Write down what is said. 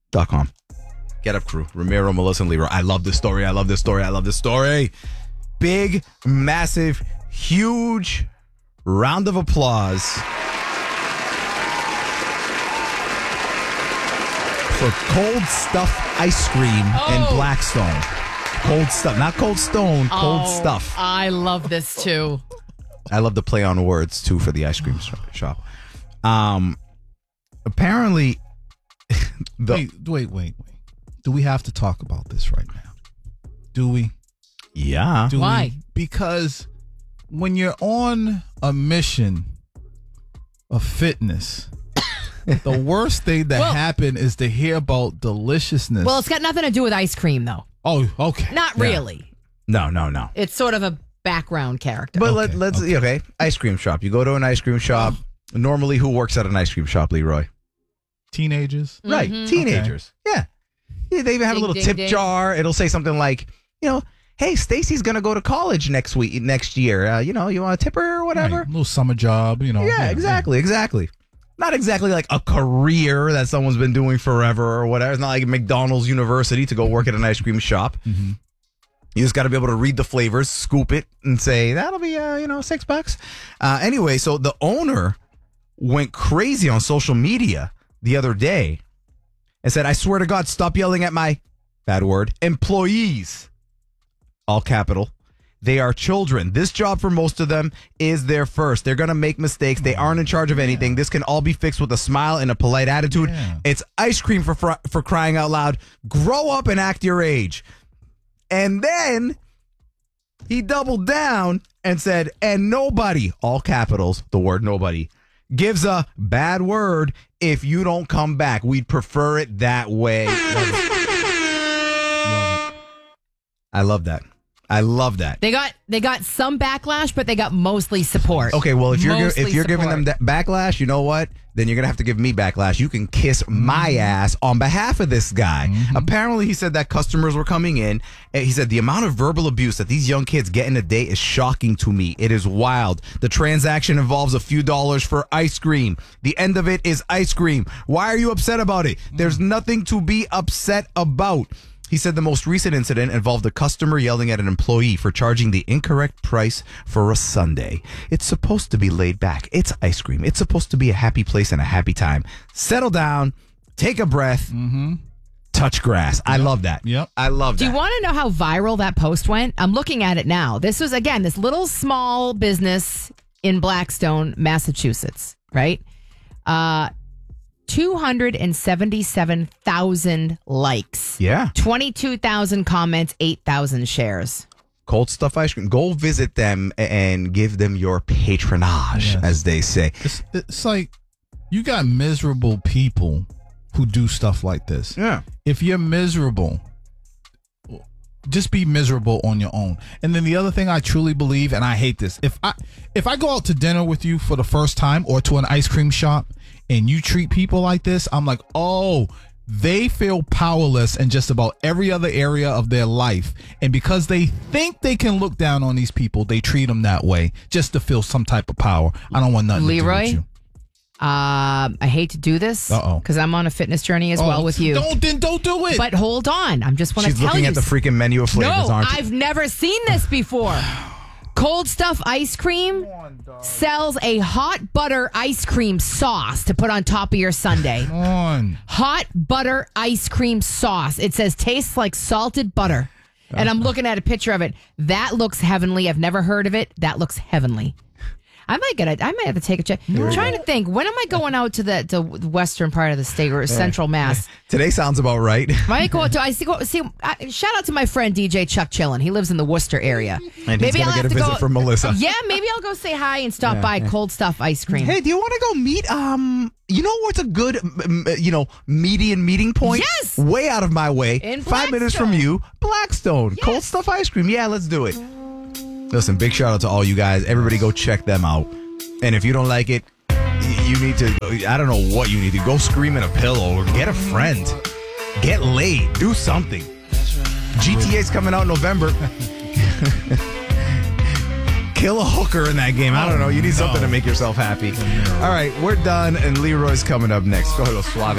GetUpCrew.com. Get Up Crew. Ramiro, Melissa, and Leroy. I love this story. I love this story. I love this story. Big, massive, huge round of applause for Cold Stuff Ice Cream in Blackstone. Cold Stuff. Not Cold Stone. Cold Stuff. I love this too. I love the play on words, too, for the ice cream shop. Apparently... Wait. Do we have to talk about this right now? Do we? Yeah. Why? Because when you're on a mission of fitness, the worst thing that happened is to hear about deliciousness. Well, it's got nothing to do with ice cream, though. Oh, okay. Not really. No. It's sort of a background character. But let's ice cream shop. You go to an ice cream shop. Normally, who works at an ice cream shop, Leroy? Teenagers. Right. Teenagers. Okay. Yeah. They even have a little tip jar. It'll say something like, hey, Stacy's going to go to college next year. You want a tipper or whatever? Right. A little summer job, Yeah, exactly. Not exactly like a career that someone's been doing forever or whatever. It's not like McDonald's University to go work at an ice cream shop. Mm-hmm. You just got to be able to read the flavors, scoop it, and say, that'll be, $6. Anyway, so the owner went crazy on social media the other day and said, I swear to God, stop yelling at my, bad word, employees. All capital. They are children. This job for most of them is their first. They're going to make mistakes. They aren't in charge of anything. This can all be fixed with a smile and a polite attitude. Yeah. It's ice cream for crying out loud. Grow up and act your age. And then he doubled down and said, and nobody, all capitals, the word nobody, gives a bad word if you don't come back. We'd prefer it that way. Love it. I love that. I love that. They got some backlash, but they got mostly support. Okay, well, if you're giving them that backlash, you know what? Then you're going to have to give me backlash. You can kiss my ass on behalf of this guy. Mm-hmm. Apparently, he said that customers were coming in. And he said the amount of verbal abuse that these young kids get in a day is shocking to me. It is wild. The transaction involves a few dollars for ice cream. The end of it is ice cream. Why are you upset about it? There's nothing to be upset about. He said the most recent incident involved a customer yelling at an employee for charging the incorrect price for a sundae. It's supposed to be laid back. It's ice cream. It's supposed to be a happy place and a happy time. Settle down, take a breath, touch grass. I love that. Yep. I love that. Do you want to know how viral that post went? I'm looking at it now. This was, again, this little small business in Blackstone, Massachusetts, right? 277,000 likes. Yeah. 22,000 comments, 8,000 shares. Cold Stuff Ice Cream. Go visit them and give them your patronage, as they say. It's like you got miserable people who do stuff like this. Yeah. If you're miserable, just be miserable on your own. And then the other thing I truly believe, and I hate this, if I go out to dinner with you for the first time or to an ice cream shop and you treat people like this, I'm like, oh, they feel powerless in just about every other area of their life. And because they think they can look down on these people, they treat them that way just to feel some type of power. I don't want nothing Leroy, to do with you. I hate to do this because I'm on a fitness journey as well with you. Don't do it. But hold on. I'm just want to tell you. She's looking at the freaking menu of flavors, aren't you? I've never seen this before. Cold Stuff Ice Cream sells a hot butter ice cream sauce to put on top of your sundae. Come on. Hot butter ice cream sauce. It says tastes like salted butter. And I'm looking at a picture of it. That looks heavenly. I've never heard of it. That looks heavenly. I might have to take a check. I'm trying to think. When am I going out to the western part of the state or central Mass? Today sounds about right. Might go to. Shout out to my friend DJ Chuck Chillin. He lives in the Worcester area. And he's going to get a visit from Melissa. Yeah, maybe I'll go say hi and stop by Cold Stuff Ice Cream. Hey, do you want to go meet? You know what's a good, median meeting point? Yes. Way out of my way. In 5 minutes from you, Blackstone. Yes. Cold Stuff Ice Cream. Yeah, let's do it. Listen, big shout out to all you guys. Everybody go check them out. And if you don't like it, you need to, I don't know what you need to. Go scream in a pillow or get a friend. Get laid. Do something. GTA's coming out in November. Kill a hooker in that game. I don't know. You need something to make yourself happy. All right, we're done. And Leroy's coming up next. Go ahead, Suave.